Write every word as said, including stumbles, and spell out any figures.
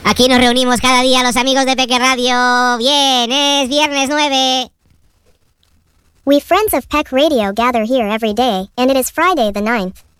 Aquí nos reunimos cada día los amigos de Peque Radio. Bien, es viernes nueve. We friends of Peck Radio gather here every day, and it is Friday the ninth.